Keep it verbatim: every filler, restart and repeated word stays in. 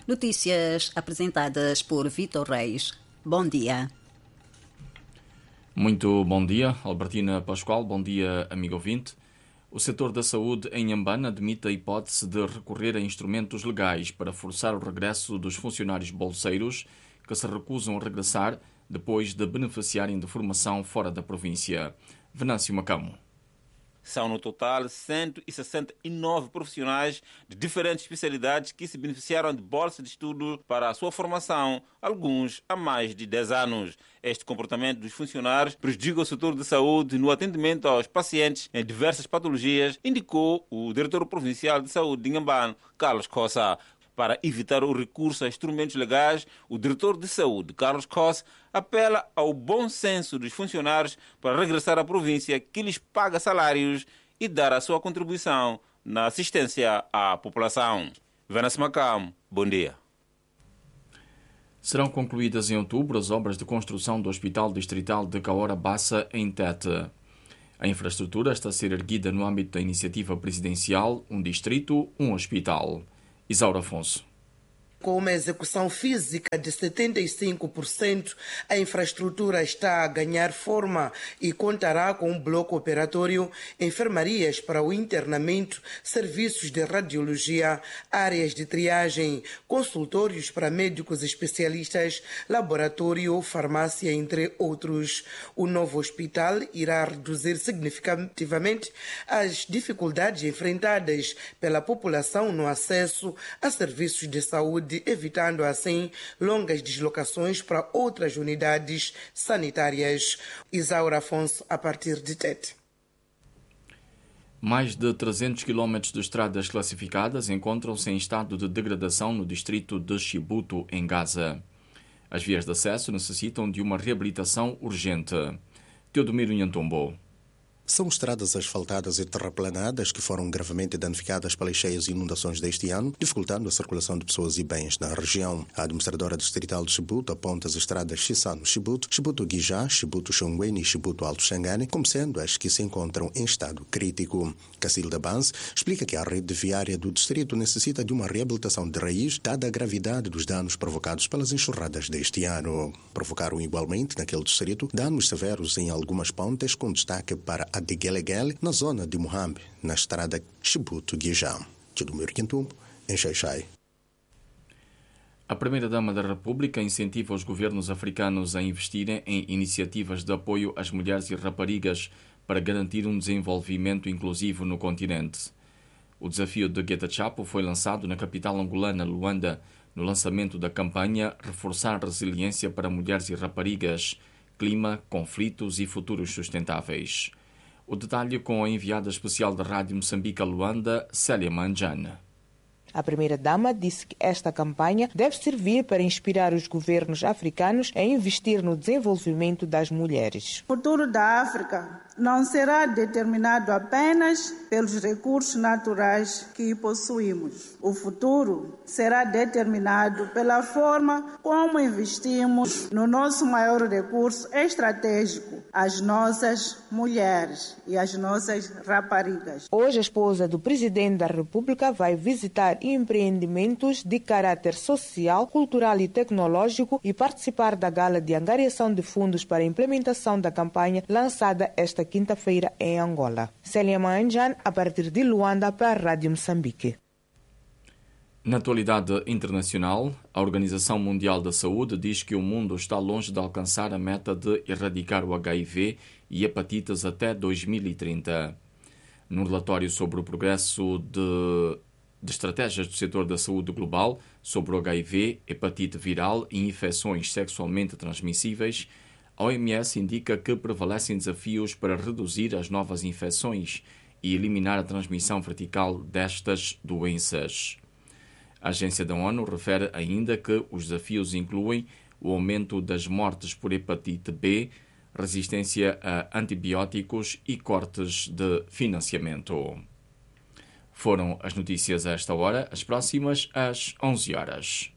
Notícias apresentadas por Vitor Reis. Bom dia. Muito bom dia, Albertina Pascoal. Bom dia, amigo ouvinte. O setor da saúde em Inhambane admite a hipótese de recorrer a instrumentos legais para forçar o regresso dos funcionários bolseiros que se recusam a regressar depois de beneficiarem de formação fora da província. Venâncio Macamo. São no total cento e sessenta e nove profissionais de diferentes especialidades que se beneficiaram de bolsa de estudo para a sua formação, alguns há mais de dez anos. Este comportamento dos funcionários prejudica o setor de saúde no atendimento aos pacientes em diversas patologias, indicou o diretor provincial de saúde de Inhambane, Carlos Cossa. Para evitar o recurso a instrumentos legais, o diretor de saúde, Carlos Cossa, apela ao bom senso dos funcionários para regressar à província que lhes paga salários e dar a sua contribuição na assistência à população. Venâncio Macamo, bom dia. Serão concluídas em outubro as obras de construção do Hospital Distrital de Caora Bassa, em Tete. A infraestrutura está a ser erguida no âmbito da iniciativa presidencial Um Distrito, um Hospital. Isaura Afonso. Com uma execução física de setenta e cinco por cento, a infraestrutura está a ganhar forma e contará com um bloco operatório, enfermarias para o internamento, serviços de radiologia, áreas de triagem, consultórios para médicos especialistas, laboratório, farmácia, entre outros. O novo hospital irá reduzir significativamente as dificuldades enfrentadas pela população no acesso a serviços de saúde, evitando assim longas deslocações para outras unidades sanitárias. Isaura Afonso, a partir de Tete. Mais de trezentos quilómetros de estradas classificadas encontram-se em estado de degradação no distrito de Chibuto, em Gaza. As vias de acesso necessitam de uma reabilitação urgente. Teodomiro Nhantombo. São estradas asfaltadas e terraplanadas que foram gravemente danificadas pelas cheias e inundações deste ano, dificultando a circulação de pessoas e bens na região. A administradora distrital de Chibuto aponta as estradas Chisano-Chibuto, Chibuto-Guijá, Chibuto-Xongweni e Chibuto-Alto-Xangane como sendo as que se encontram em estado crítico. Cacilda Banz explica que a rede viária do distrito necessita de uma reabilitação de raiz, dada a gravidade dos danos provocados pelas enxurradas deste ano. Provocaram igualmente, naquele distrito, danos severos em algumas pontes, com destaque para a de Gueleguele, na zona de Muhambe, na estrada Chibuto-Guijá. Teodomiro Nhantombo, em Xai-Xai. A Primeira-Dama da República incentiva os governos africanos a investirem em iniciativas de apoio às mulheres e raparigas para garantir um desenvolvimento inclusivo no continente. O desafio de Geta Chapo foi lançado na capital angolana, Luanda, no lançamento da campanha Reforçar a Resiliência para Mulheres e Raparigas, Clima, Conflitos e Futuros Sustentáveis. O detalhe com a enviada especial da Rádio Moçambique a Luanda, Célia Manjana. A primeira-dama disse que esta campanha deve servir para inspirar os governos africanos a investir no desenvolvimento das mulheres. O futuro da África não será determinado apenas pelos recursos naturais que possuímos. O futuro será determinado pela forma como investimos no nosso maior recurso estratégico, as nossas mulheres e as nossas raparigas. Hoje, a esposa do presidente da República vai visitar empreendimentos de caráter social, cultural e tecnológico e participar da gala de angariação de fundos para a implementação da campanha lançada esta quinta-feira em Angola. Célia Manjan, a partir de Luanda, para a Rádio Moçambique. Na atualidade internacional, a Organização Mundial da Saúde diz que o mundo está longe de alcançar a meta de erradicar o H I V e hepatites até dois mil e trinta. Num relatório sobre o progresso de, de estratégias do setor da saúde global sobre o H I V, hepatite viral e infecções sexualmente transmissíveis, a O M S indica que prevalecem desafios para reduzir as novas infecções e eliminar a transmissão vertical destas doenças. A agência da ONU refere ainda que os desafios incluem o aumento das mortes por hepatite B, resistência a antibióticos e cortes de financiamento. Foram as notícias a esta hora, as próximas às onze horas.